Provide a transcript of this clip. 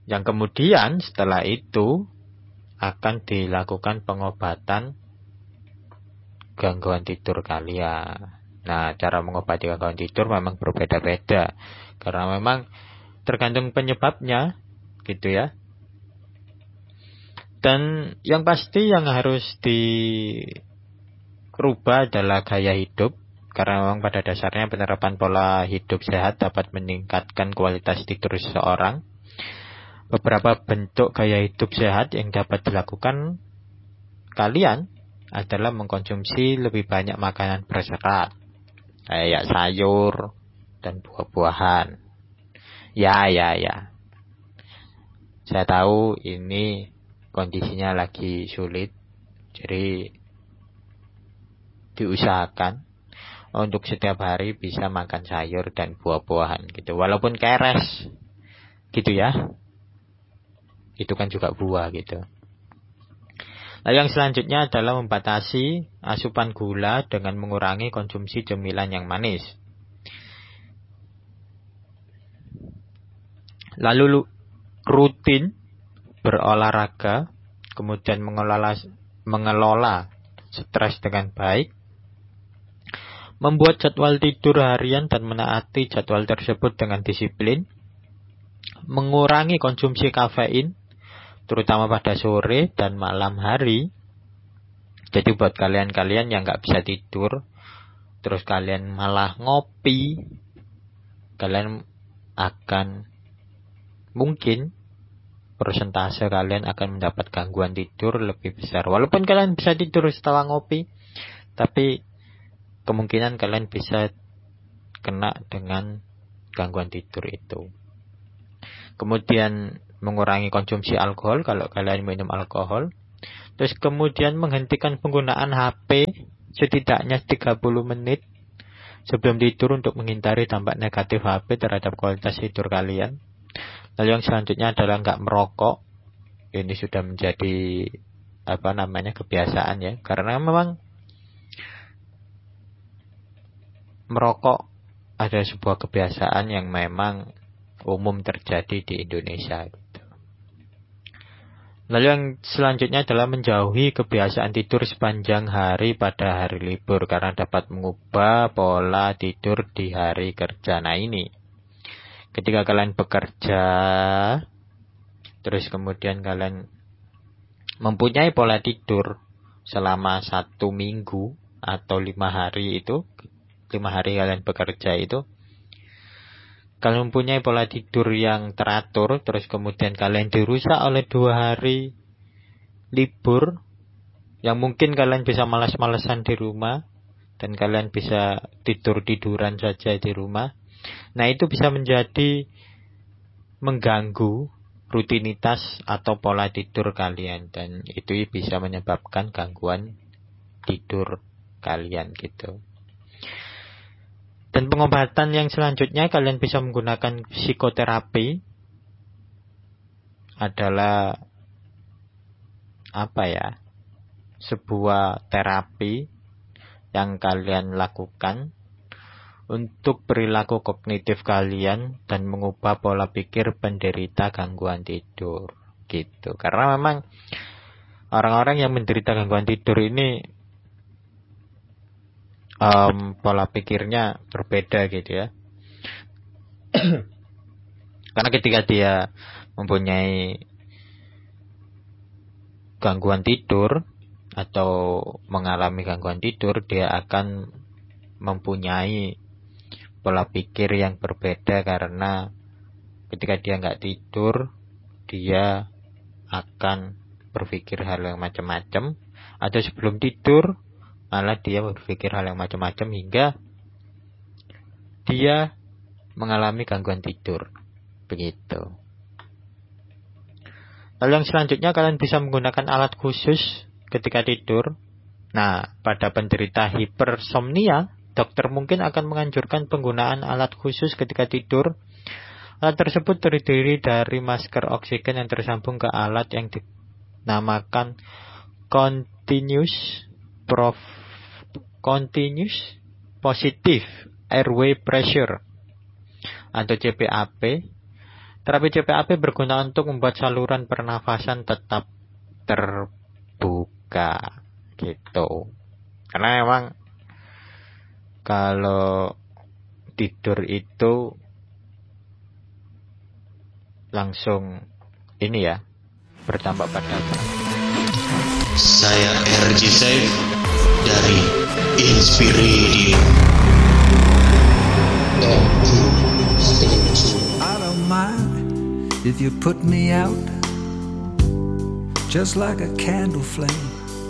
Yang kemudian setelah itu akan dilakukan pengobatan gangguan tidur kalian. Nah, cara mengobati gangguan tidur memang berbeda-beda. Karena memang tergantung penyebabnya, gitu ya. Dan yang pasti yang harus dirubah adalah gaya hidup. Karena memang pada dasarnya penerapan pola hidup sehat dapat meningkatkan kualitas tidur seseorang. Beberapa bentuk gaya hidup sehat yang dapat dilakukan kalian adalah mengkonsumsi lebih banyak makanan berserat, kayak sayur dan buah-buahan. Ya. Saya tahu ini kondisinya lagi sulit, jadi diusahakan untuk setiap hari bisa makan sayur dan buah-buahan gitu. Walaupun keres gitu ya, itu kan juga buah gitu. Nah, yang selanjutnya adalah membatasi asupan gula dengan mengurangi konsumsi cemilan yang manis. Lalu rutin berolahraga, kemudian mengelola stres dengan baik, membuat jadwal tidur harian dan menaati jadwal tersebut dengan disiplin, mengurangi konsumsi kafein, terutama pada sore dan malam hari. Jadi buat kalian-kalian yang gak bisa tidur, terus kalian malah ngopi, kalian akan mungkin persentase kalian akan mendapat gangguan tidur lebih besar. Walaupun kalian bisa tidur setelah ngopi, tapi kemungkinan kalian bisa kena dengan gangguan tidur itu. Kemudian mengurangi konsumsi alkohol kalau kalian minum alkohol. Terus kemudian menghentikan penggunaan HP setidaknya 30 menit sebelum tidur untuk menghindari dampak negatif HP terhadap kualitas tidur kalian. Lalu yang selanjutnya adalah nggak merokok. Ini sudah menjadi kebiasaan ya. Karena memang merokok ada sebuah kebiasaan yang memang umum terjadi di Indonesia gitu. Lalu yang selanjutnya adalah menjauhi kebiasaan tidur sepanjang hari pada hari libur karena dapat mengubah pola tidur di hari kerja. Nah ini, ketika kalian bekerja, terus kemudian kalian mempunyai pola tidur selama 1 minggu atau 5 hari itu, 5 hari kalian bekerja itu, kalian mempunyai pola tidur yang teratur, terus kemudian kalian dirusak oleh 2 hari libur, yang mungkin kalian bisa malas-malasan di rumah, dan kalian bisa tidur-tiduran saja di rumah. Nah itu bisa menjadi mengganggu rutinitas atau pola tidur kalian, dan itu bisa menyebabkan gangguan tidur kalian gitu. Dan pengobatan yang selanjutnya kalian bisa menggunakan psikoterapi. Adalah sebuah terapi yang kalian lakukan untuk perilaku kognitif kalian dan mengubah pola pikir penderita gangguan tidur gitu. Karena memang orang-orang yang menderita gangguan tidur ini pola pikirnya berbeda gitu ya. Karena ketika dia mempunyai gangguan tidur atau mengalami gangguan tidur, dia akan mempunyai pola pikir yang berbeda. Karena ketika dia nggak tidur, dia akan berpikir hal yang macam-macam, atau sebelum tidur malah dia berpikir hal yang macam-macam hingga dia mengalami gangguan tidur. Begitu. Lalu yang selanjutnya kalian bisa menggunakan alat khusus ketika tidur. Nah, pada penderita hipersomnia, dokter mungkin akan menganjurkan penggunaan alat khusus ketika tidur. Alat tersebut terdiri dari masker oksigen yang tersambung ke alat yang dinamakan Continuous Positive Airway Pressure atau CPAP. Terapi CPAP berguna untuk membuat saluran pernafasan tetap terbuka gitu. Karena memang kalau tidur itu langsung ini ya, bertambah pada Saya RJ Saif dari Inspiradio. I don't mind if you put me out just like a candle flame.